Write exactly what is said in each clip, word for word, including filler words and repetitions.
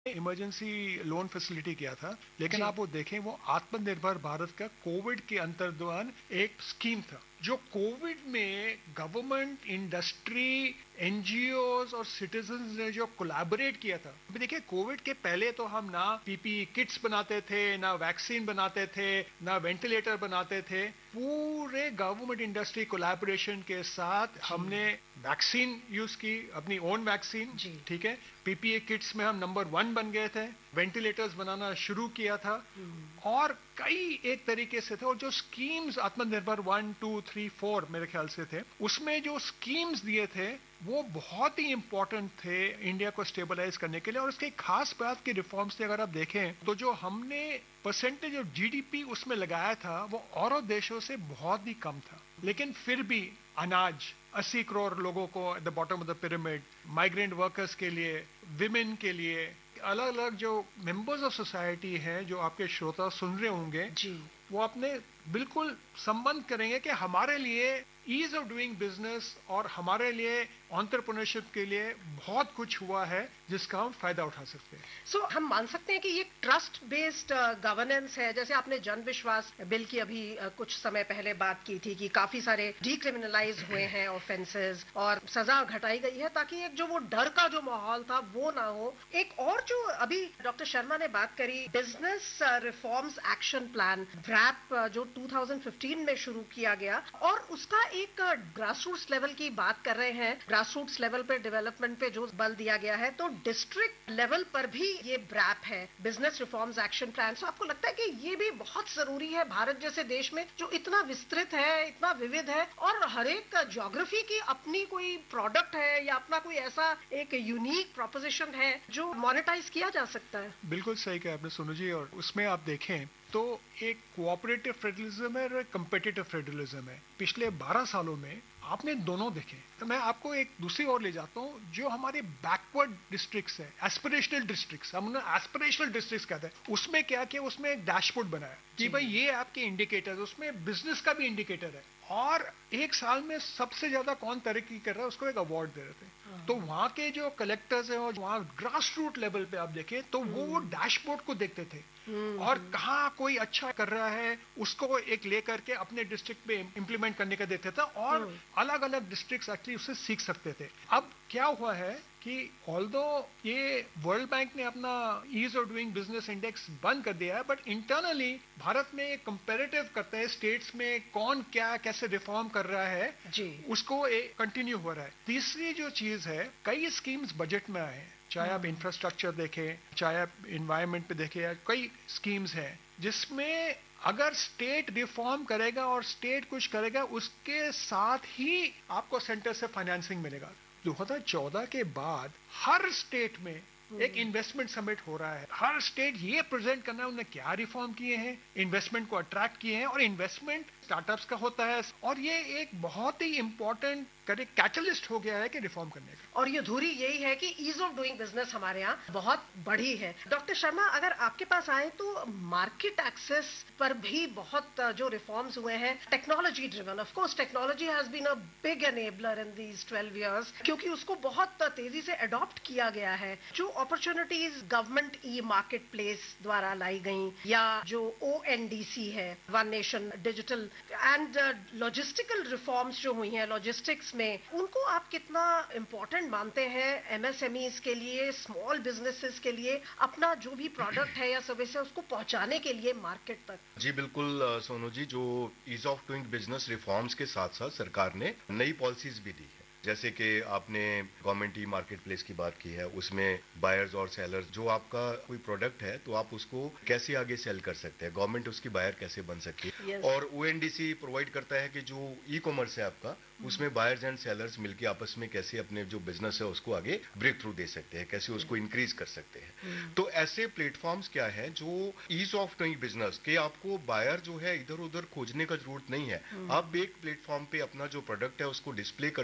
Emergency loan facility किया था, लेकिन जी। आप वो देखें वो आत्मनिर्भर भारत का कोविड के अंतर्गत एक स्कीम था जो कोविड में गवर्नमेंट, इंडस्ट्री, एनजीओज और सिटीजन्स ने जो कोलैबोरेट किया था। अभी देखिए कोविड के पहले तो हम ना पीपीई किट्स बनाते थे, ना वैक्सीन बनाते थे, ना वेंटिलेटर बनाते थे। पूरे गवर्नमेंट इंडस्ट्री कोलैबोरेशन के साथ जी। हमने वैक्सीन यूज की, अपनी ओन वैक्सीन, जी। ठीक है। पीपीई किट्स में हम नंबर वन बन गए थे, वेंटिलेटर्स बनाना शुरू किया था, हम्म। और कई एक तरीके से थे। और जो स्कीम्स आत्मनिर्भर वन टू थ्री फोर मेरे ख्याल से थे, उसमें जो स्कीम्स दिए थे वो बहुत ही इंपॉर्टेंट थे इंडिया को स्टेबलाइज करने के लिए। और इसके खास बात की रिफॉर्म्स थे, अगर आप देखें तो जो हमने परसेंटेज ऑफ जीडीपी उसमें लगाया था वो औरों देशों से बहुत ही कम था। लेकिन फिर भी अनाज अस्सी करोड़ लोगों को at the bottom of the pyramid, migrant workers के लिए, विमेन के लिए, अलग अलग जो मेंबर्स ऑफ सोसाइटी हैं जो आपके श्रोता सुन रहे होंगे, जी। वो अपने बिल्कुल संबंध करेंगे कि हमारे लिए ईज ऑफ डूइंग बिजनेस और हमारे लिए एंटरप्रेन्योरशिप के लिए बहुत कुछ हुआ है जिसका हम फायदा उठा सकते हैं। सो so, हम मान सकते हैं कि ये ट्रस्ट बेस्ड गवर्नेंस है। जैसे आपने जन विश्वास बिल की अभी uh, कुछ समय पहले बात की थी कि काफी सारे डीक्रिमिनलाइज हुए हैं ऑफेंसेस और सजा घटाई गई है ताकि एक जो वो डर का जो माहौल था वो ना हो। एक और जो अभी डॉक्टर शर्मा ने बात करी, business reforms action plan wrap जो टू थाउजेंड फिफ्टीन में शुरू किया गया, और उसका एक ग्रास रूट्स लेवल की बात कर रहे हैं। ग्रास रूट्स लेवल पे डेवलपमेंट पे जो बल दिया गया है, तो डिस्ट्रिक्ट लेवल पर भी ये ब्रैप है, बिजनेस रिफॉर्म्स एक्शन प्लान। सो आपको लगता है कि ये भी बहुत जरूरी है भारत जैसे देश में जो इतना विस्तृत है, इतना विविध है, और हर एक ज्योग्राफी की अपनी कोई प्रोडक्ट है या अपना कोई ऐसा एक यूनिक प्रोपोजिशन है जो मोनेटाइज किया जा सकता है? बिल्कुल सही कहा आपने सोनू जी। और उसमें आप देखें तो एक कोऑपरेटिव फेडरलिज्म है और एक कम्पिटिटिव फेडरलिज्म है। पिछले बारह सालों में आपने दोनों देखे। तो मैं आपको एक दूसरी ओर ले जाता हूँ, जो हमारे बैकवर्ड डिस्ट्रिक्ट्स है, एस्पिरेशनल डिस्ट्रिक्ट्स, हम एस्पिरेशनल डिस्ट्रिक्ट्स कहते हैं, उसमें क्या किया, उसमें एक डैशबोर्ड बनाया कि भाई ये आपके इंडिकेटर्स, उसमें बिजनेस का भी इंडिकेटर है, और एक साल में सबसे ज्यादा कौन तरक्की कर रहा है उसको एक अवार्ड दे रहे थे। तो वहां के जो कलेक्टर्स हैं और वहां ग्रास रूट लेवल पे आप देखें तो वो वो डैशबोर्ड को देखते थे, और कहाँ कोई अच्छा कर रहा है उसको एक लेकर के अपने डिस्ट्रिक्ट में इंप्लीमेंट करने का देते थे, और अलग अलग डिस्ट्रिक्ट्स एक्चुअली उससे सीख सकते थे। अब क्या हुआ है कि ऑल्दो ये वर्ल्ड बैंक ने अपना ease of doing business index बंद कर दिया है, बट इंटरनली भारत में एक कंपैरेटिव करते हैं स्टेट्स में कौन क्या कैसे रिफॉर्म कर रहा है जी। उसको कंटिन्यू हो रहा है। तीसरी जो चीज है, कई स्कीम्स बजट में आए हैं, चाहे आप इंफ्रास्ट्रक्चर देखें, चाहे आप इन्वायरमेंट पे देखें, कई स्कीम्स हैं जिसमें अगर स्टेट रिफॉर्म करेगा और स्टेट कुछ करेगा उसके साथ ही आपको सेंटर से फाइनेंसिंग मिलेगा। दो हज़ार चौदह के बाद हर स्टेट में एक इन्वेस्टमेंट समिट हो रहा है। हर स्टेट ये प्रेजेंट करना है उन्होंने क्या रिफॉर्म किए हैं, इन्वेस्टमेंट को अट्रैक्ट किए हैं, और इन्वेस्टमेंट स्टार्टअप्स का होता है, और ये एक बहुत ही इंपॉर्टेंट कैटलिस्ट हो गया है कि रिफॉर्म करने का। और ये धुरी यही है कि ईज ऑफ डूइंग बिजनेस हमारे यहाँ बहुत बढ़ी है। डॉक्टर शर्मा, अगर आपके पास आए तो मार्केट एक्सेस पर भी बहुत जो रिफॉर्म्स हुए हैं, technology driven, of course technology has been a big enabler in these twelve years, क्योंकि उसको बहुत तेजी से अडॉप्ट किया गया है। जो opportunities government e market place द्वारा लाई गई, या जो ओ एन डी सी है, one nation digital, and logistical reforms जो हुई हैं लॉजिस्टिक्स में, उनको आप कितना इंपॉर्टेंट मानते हैं एमएसएमईज के लिए, स्मॉल बिजनेसेस के लिए, अपना जो भी प्रोडक्ट है या सर्विस है उसको पहुंचाने के लिए मार्केट तक? जी बिल्कुल सोनू जी, जो ease of doing business reforms के साथ साथ सरकार ने नई पॉलिसीज भी दी है। जैसे कि आपने गवर्नमेंट ई मार्केट प्लेस की बात की है, उसमें बायर्स और सेलर्स, जो आपका कोई प्रोडक्ट है तो आप उसको कैसे आगे सेल कर सकते हैं, गवर्नमेंट उसकी बायर कैसे बन सकती है। yes. और ओएनडीसी प्रोवाइड करता है कि जो ई कॉमर्स है आपका, उसमें बायर्स एंड सेलर्स मिलकर आपस में कैसे अपने जो बिजनेस है उसको आगे ब्रेक थ्रू दे सकते हैं, कैसे उसको इंक्रीज कर सकते हैं। तो ऐसे प्लेटफॉर्म्स क्या है जो ईज ऑफ डूइंग बिजनेस के, आपको बायर जो है इधर उधर खोजने का जरूरत नहीं है, आप एक प्लेटफॉर्म पे अपना जो प्रोडक्ट है उसको डिस्प्ले कर सकते हैं,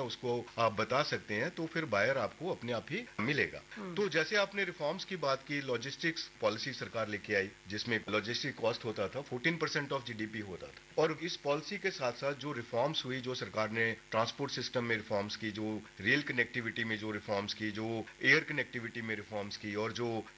उसको आप बता सकते हैं तो फिर बायर आपको अपने आप ही मिलेगा। तो जैसे आपने रिफॉर्म्स की बात की, लॉजिस्टिक्स पॉलिसी सरकार लेके आई जिसमें लॉजिस्टिक कॉस्ट होता था फोर्टीन परसेंट ऑफ जीडीपी होता था। और इस पॉलिसी के साथ साथ जो रिफॉर्म्स हुई, जो सरकार ने ट्रांसपोर्ट सिस्टम में रिफॉर्म्स की, जो रेल कनेक्टिविटी में जो रिफॉर्म्स की, जो एयर कनेक्टिविटी में रिफॉर्म्स की और जो